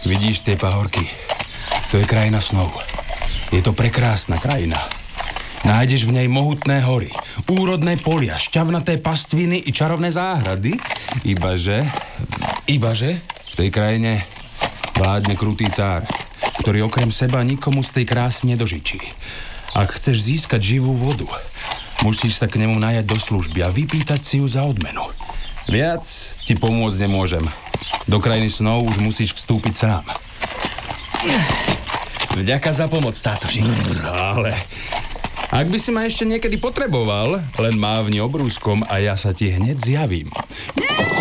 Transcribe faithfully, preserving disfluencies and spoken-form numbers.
Vidíš tie pahorky? To je krajina snov. Je to prekrásna krajina. Nájdeš v nej mohutné hory, úrodné polia, šťavnaté pastviny i čarovné záhrady. Ibaže, ibaže v tej krajine vládne krutý cár, ktorý okrem seba nikomu z tej krásy nedožičí. Ak chceš získať živú vodu, musíš sa k nemu najať do služby a vypýtať si ju za odmenu. Viac ti pomôcť nemôžem. Do krajiny snov už musíš vstúpiť sám. Vďaka za pomoc, tátoši. Ale ak by si ma ešte niekedy potreboval, len mávni obrúskom a ja sa ti hneď zjavím.